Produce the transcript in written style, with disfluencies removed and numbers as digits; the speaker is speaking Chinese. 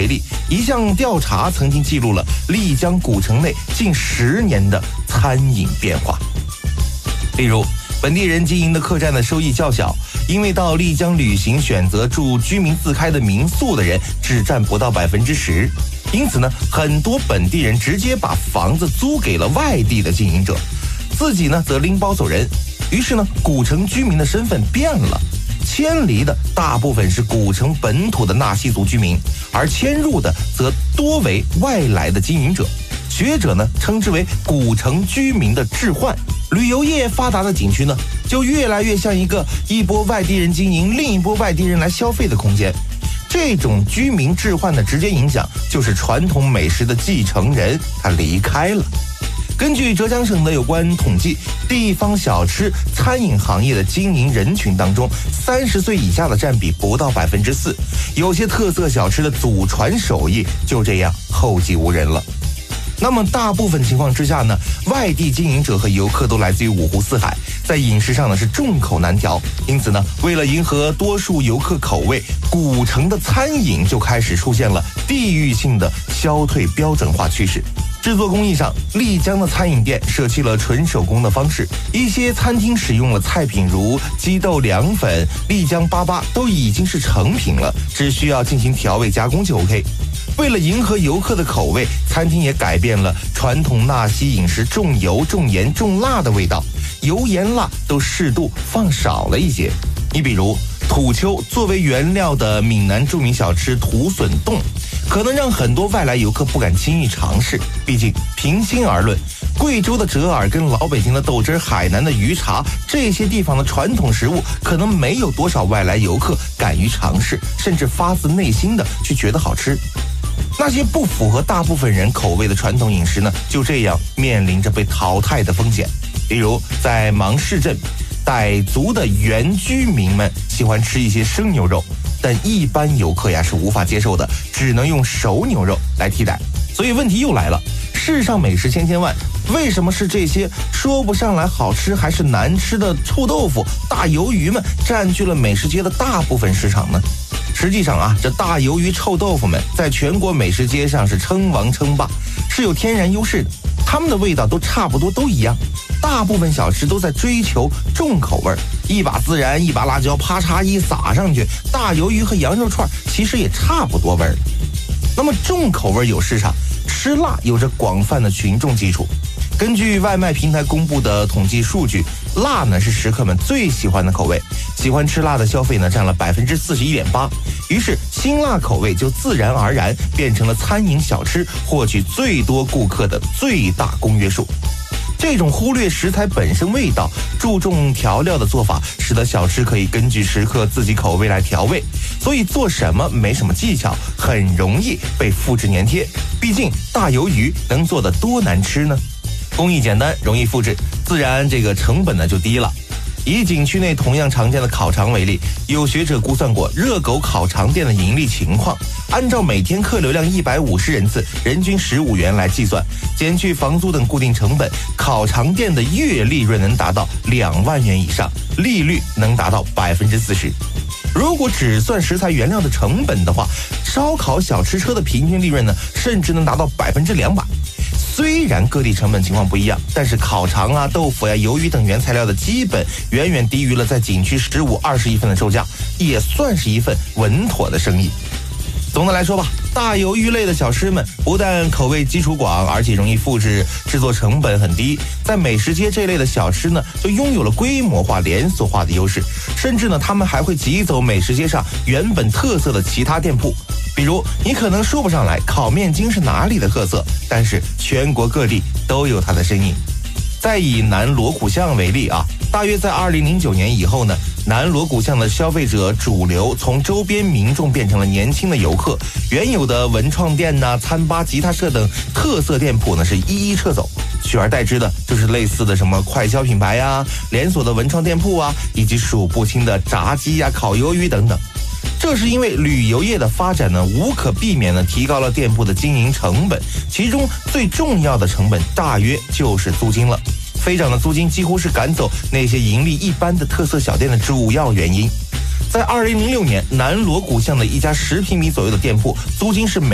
为例，一项调查曾经记录了丽江古城内近10年的餐饮变化。例如，本地人经营的客栈的收益较小，因为到丽江旅行选择住居民自开的民宿的人只占不到10%，因此呢，很多本地人直接把房子租给了外地的经营者，自己呢则拎包走人。于是呢，古城居民的身份变了，迁离的大部分是古城本土的纳西族居民，而迁入的则多为外来的经营者。学者呢称之为古城居民的置换。旅游业发达的景区呢，就越来越像一波外地人经营，另一波外地人来消费的空间。这种居民置换的直接影响就是传统美食的继承人他离开了。根据浙江省的有关统计，地方小吃餐饮行业的经营人群当中，30岁以下的占比不到4%，有些特色小吃的祖传手艺就这样后继无人了。那么大部分情况之下呢，外地经营者和游客都来自于五湖四海，在饮食上呢是众口难调，因此呢，为了迎合多数游客口味，古城的餐饮就开始出现了地域性的消退标准化趋势。制作工艺上，丽江的餐饮店舍弃了纯手工的方式，一些餐厅使用了菜品如鸡豆凉粉、丽江粑都已经是成品了，只需要进行调味加工就 OK。为了迎合游客的口味，餐厅也改变了传统纳西饮食重油、重盐、重辣的味道，油盐辣都适度放少了一些。你比如土丘作为原料的闽南著名小吃土笋冻，可能让很多外来游客不敢轻易尝试。毕竟平心而论，贵州的折耳跟老北京的豆汁、海南的鱼茶，这些地方的传统食物，可能没有多少外来游客敢于尝试，甚至发自内心的去觉得好吃。那些不符合大部分人口味的传统饮食呢，就这样面临着被淘汰的风险。例如在芒市镇，傣族的原居民们喜欢吃一些生牛肉，但一般游客呀是无法接受的，只能用熟牛肉来替代。所以问题又来了，世上美食千万，为什么是这些说不上来好吃还是难吃的臭豆腐、大鱿鱼们占据了美食街的大部分市场呢？实际上啊，这大鱿鱼、臭豆腐们在全国美食街上是称王称霸，是有天然优势的，它们的味道都差不多，都一样。大部分小吃都在追求重口味，一把孜然一把辣椒啪嚓一撒上去，大鱿鱼和羊肉串其实也差不多味儿了。那么重口味有市场，吃辣有着广泛的群众基础。根据外卖平台公布的统计数据，辣呢是食客们最喜欢的口味，喜欢吃辣的消费呢占了41.8%，于是辛辣口味就自然而然变成了餐饮小吃获取最多顾客的最大公约数。这种忽略食材本身味道，注重调料的做法，使得小吃可以根据食客自己口味来调味，所以做什么没什么技巧，很容易被复制粘贴。毕竟大鱿鱼能做得多难吃呢？工艺简单，容易复制，自然这个成本呢就低了。以景区内同样常见的烤肠为例，有学者估算过热狗烤肠店的盈利情况，按照每天客流量150人次，人均15元来计算，减去房租等固定成本，烤肠店的月利润能达到2万元以上，利率能达到40%。如果只算食材原料的成本的话，烧烤小吃车的平均利润呢，甚至能达到200%。虽然各地成本情况不一样，但是烤肠啊、豆腐呀、鱿鱼等原材料的基本远远低于了在景区15、20一份的售价，也算是一份稳妥的生意。总的来说吧，大鱿鱼类的小吃们不但口味基础广，而且容易复制，制作成本很低。在美食街这类的小吃呢，就拥有了规模化、连锁化的优势，甚至呢，他们还会挤走美食街上原本特色的其他店铺。比如，你可能说不上来烤面筋是哪里的特色，但是全国各地都有它的身影。再以南锣鼓巷为例啊，大约在2009年以后呢，南锣鼓巷的消费者主流从周边民众变成了年轻的游客，原有的文创店呐、餐吧、吉他社等特色店铺呢是一一撤走，取而代之的就是类似的什么快消品牌呀、连锁的文创店铺啊，以及数不清的炸鸡呀、烤鱿鱼等等。这是因为旅游业的发展呢，无可避免地提高了店铺的经营成本，其中最重要的成本大约就是租金了。飞涨的租金几乎是赶走那些盈利一般的特色小店的主要原因。在2006年，南锣鼓巷的一家10平米左右的店铺，租金是